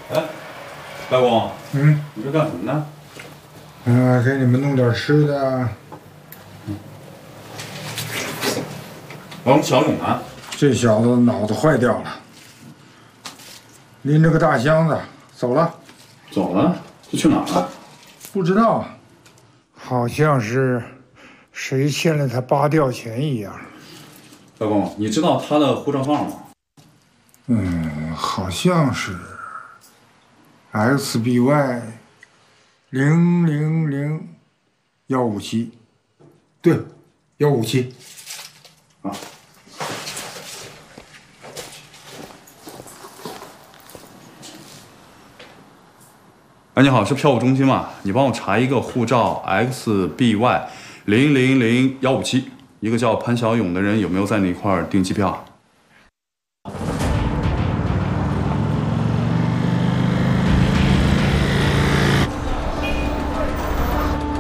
哎，白公， 嗯， 你这干什么呢？ 给你们弄点吃的。 我们小勇呢？ 这小子脑子坏掉了，拎着个大箱子走了。 走了？他去哪儿了？ 不知道，好像是谁欠了他8吊钱一样。 白公，你知道他的护照号吗？ 好像是 XBY 000157，对，157。 啊。哎，你好，是票务中心吗？你帮我查一个护照 XBY000157，一个叫潘小勇的人有没有在那块儿订机票？